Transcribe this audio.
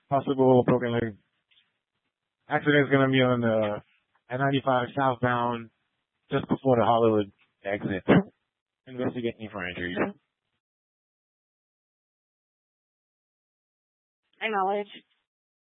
possible broken leg. Accident's gonna be on the I-95 southbound just before the Hollywood exit. Investigating for injuries. Acknowledge.